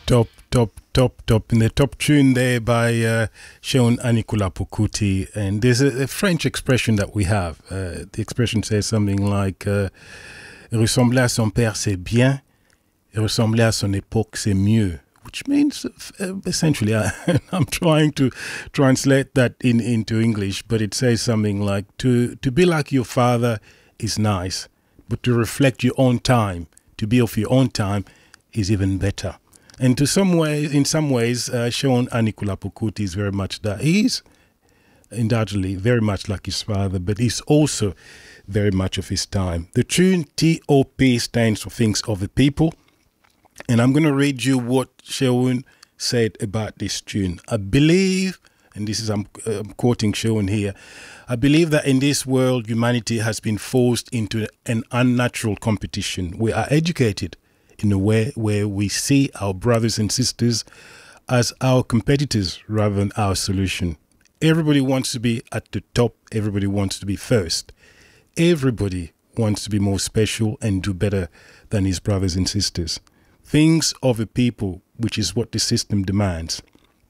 Top. In the top tune there by Seun Anikulapo Kuti. And there's a French expression that we have. The expression says something like ressembler à son père c'est bien, ressembler à son époque c'est mieux. Which means essentially, I'm trying to translate that into English, but it says something like to be like your father is nice, but to reflect your own time, to be of your own time, is even better. And in some ways, Seun Anikulapo Kuti is very much that. He's undoubtedly very much like his father, but he's also very much of his time. The tune TOP stands for Things of the People. And I'm going to read you what Seun said about this tune. I believe, and this is I'm quoting Seun here, I believe that in this world, humanity has been forced into an unnatural competition. We are educated in a way where we see our brothers and sisters as our competitors rather than our solution. Everybody wants to be at the top. Everybody wants to be first. Everybody wants to be more special and do better than his brothers and sisters. Things of a people, which is what the system demands.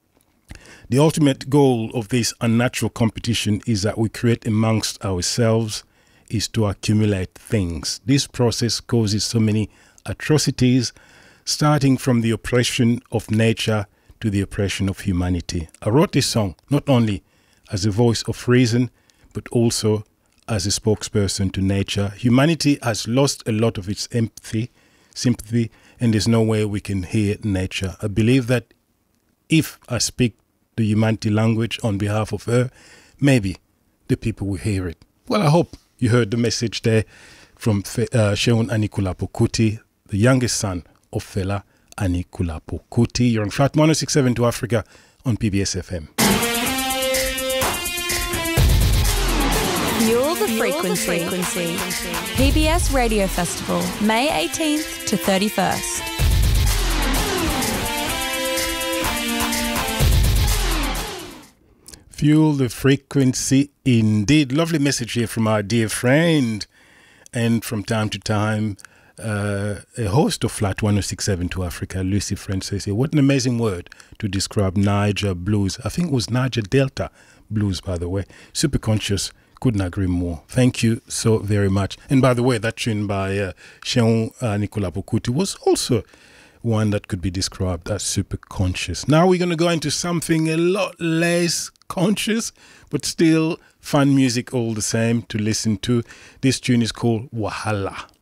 The ultimate goal of this unnatural competition is that we create amongst ourselves is to accumulate things. This process causes so many atrocities, starting from the oppression of nature to the oppression of humanity. I wrote this song not only as a voice of reason, but also as a spokesperson to nature. Humanity has lost a lot of its empathy, sympathy, and there's no way we can hear nature. I believe that if I speak the humanity language on behalf of her, maybe the people will hear it. Well, I hope you heard the message there from Seun Anikulapo Kuti, the youngest son of Fela Anikulapo Kuti. You're on Flat 1067 to Africa on PBS FM. Fuel the frequency. PBS Radio Festival, May 18th to 31st. Fuel the frequency indeed. Lovely message here from our dear friend. And from time to time, a host of Flat 1067 to Africa, Lucy Francis. What an amazing word to describe Niger blues. I think it was Niger Delta blues, by the way. Super conscious. Couldn't agree more. Thank you so very much. And by the way, that tune by Seun Anikulapo Kuti was also one that could be described as super conscious. Now we're going to go into something a lot less conscious, but still fun music all the same to listen to. This tune is called Wahala.